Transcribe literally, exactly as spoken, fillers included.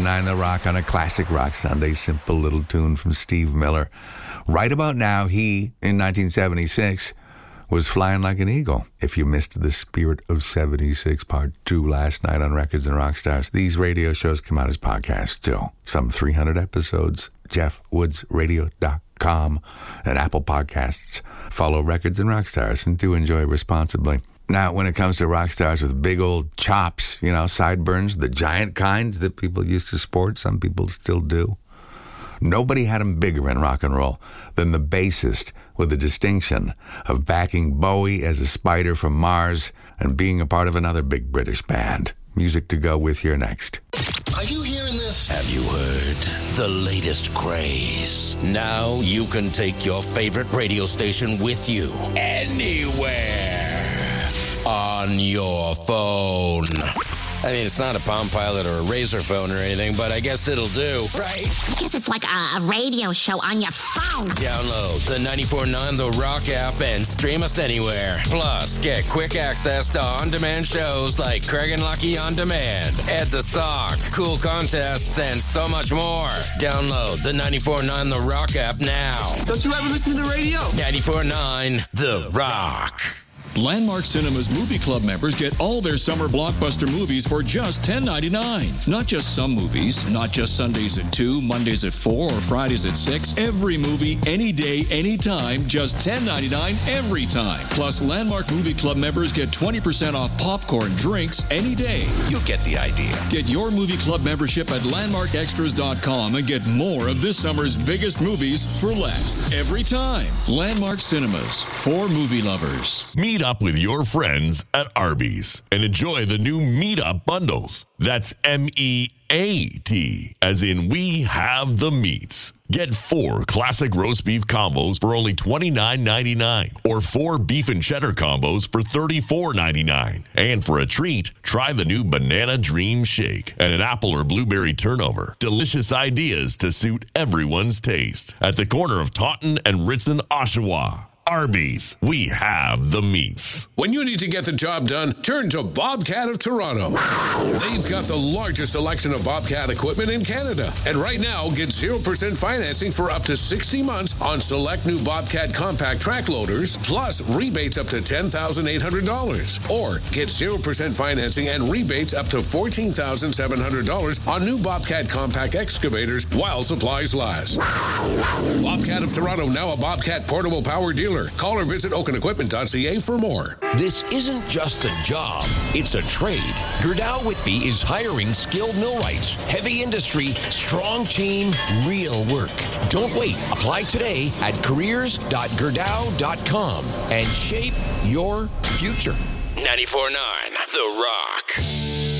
nine The Rock on a classic rock Sunday, simple little tune from Steve Miller. Right about now, he, in nineteen seventy-six, was flying like an eagle. If you missed the Spirit of seventy-six Part two last night on Records and Rockstars, these radio shows come out as podcasts too. Some three hundred episodes, jeff woods radio dot com and Apple Podcasts. Follow Records and Rockstars and do enjoy responsibly. Now, when it comes to rock stars with big old chops, you know, sideburns, the giant kinds that people used to sport, some people still do, nobody had them bigger in rock and roll than the bassist with the distinction of backing Bowie as a spider from Mars and being a part of another big British band. Music to go with here next. Are you hearing this? Have you heard the latest craze? Now you can take your favorite radio station with you anywhere on your phone. I mean, it's not a Palm Pilot or a Razor phone or anything, but I guess it'll do, right? I guess it's like a, a radio show on your phone. Download the ninety-four point nine The Rock app and stream us anywhere. Plus, get quick access to on-demand shows like Craig and Lucky On Demand, Ed the Sock, cool contests, and so much more. Download the ninety-four point nine The Rock app now. Don't you ever listen to the radio? ninety-four point nine The Rock. Landmark Cinemas Movie Club members get all their summer blockbuster movies for just ten ninety-nine. Not just some movies, not just Sundays at two, Mondays at four, or Fridays at six. Every movie, any day, anytime, just ten ninety-nine every time. Plus, Landmark Movie Club members get twenty percent off popcorn drinks any day. You get the idea. Get your movie club membership at landmark extras dot com and get more of this summer's biggest movies for less. Every time. Landmark Cinemas, for movie lovers. Meet up with your friends at Arby's and enjoy the new Meet Up bundles. That's M E A T, as in we have the meats. Get four classic roast beef combos for only twenty-nine ninety-nine, or four beef and cheddar combos for thirty-four ninety-nine. And for a treat, try the new Banana Dream Shake and an apple or blueberry turnover. Delicious ideas to suit everyone's taste. At the corner of Taunton and Ritson, Oshawa. Arby's, we have the meats. When you need to get the job done, turn to Bobcat of Toronto. They've got the largest selection of Bobcat equipment in Canada. And right now, get zero percent financing for up to sixty months on select new Bobcat compact track loaders, plus rebates up to ten thousand eight hundred dollars. Or get zero percent financing and rebates up to fourteen thousand seven hundred dollars on new Bobcat compact excavators while supplies last. Bobcat of Toronto, now a Bobcat portable power dealer. Call or visit oaken equipment dot c a for more. This isn't just a job, it's a trade. Gerdau Whitby is hiring skilled millwrights. Heavy industry, strong team, real work. Don't wait. Apply today at careers dot gerdau dot com and shape your future. ninety-four point nine The Rock.